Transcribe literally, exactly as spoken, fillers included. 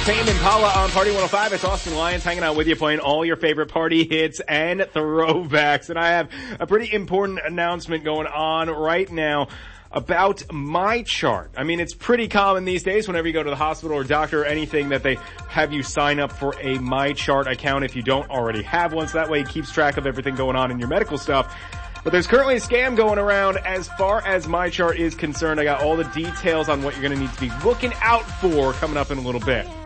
Tame Impala on Party one oh five. It's Austin Lyons hanging out with you, playing all your favorite party hits and throwbacks. And I have a pretty important announcement going on right now about MyChart. I mean, it's pretty common these days whenever you go to the hospital or doctor or anything that they have you sign up for a MyChart account if you don't already have one. So that way it keeps track of everything going on in your medical stuff. But there's currently a scam going around as far as MyChart is concerned. I got all the details on what you're going to need to be looking out for coming up in a little bit.